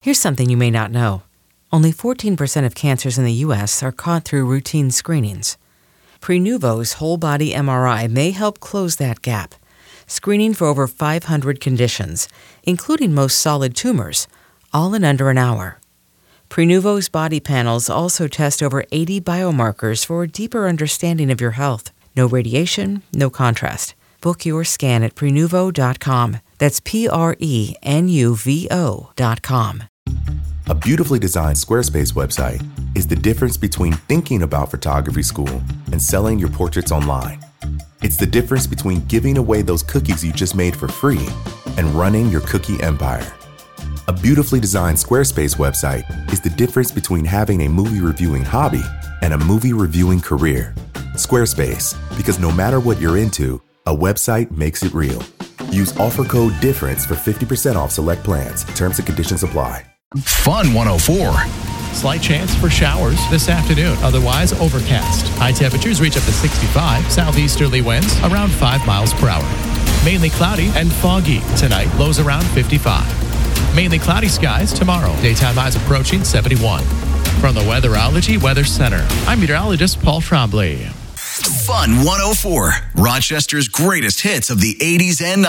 Here's something you may not know. Only 14% of cancers in the U.S. are caught through routine screenings. Prenuvo's whole-body MRI may help close that gap, screening for over 500 conditions, including most solid tumors, all in under an hour. Prenuvo's body panels also test over 80 biomarkers for a deeper understanding of your health. No radiation, no contrast. Book your scan at Prenuvo.com. That's Prenuvo.com. A beautifully designed Squarespace website is the difference between thinking about photography school and selling your portraits online. It's the difference between giving away those cookies you just made for free and running your cookie empire. A beautifully designed Squarespace website is the difference between having a movie reviewing hobby and a movie reviewing career. Squarespace, because no matter what you're into, a website makes it real. Use offer code DIFFERENCE for 50% off select plans. Terms and conditions apply. Fun 104. Slight chance for showers this afternoon. Otherwise, overcast. High temperatures reach up to 65. Southeasterly winds around 5 miles per hour. Mainly cloudy and foggy tonight. Lows around 55. Mainly cloudy skies tomorrow. Daytime highs approaching 71. From the Weatherology Weather Center, I'm meteorologist Paul Trombley. Fun 104. Rochester's greatest hits of the 80s and 90s.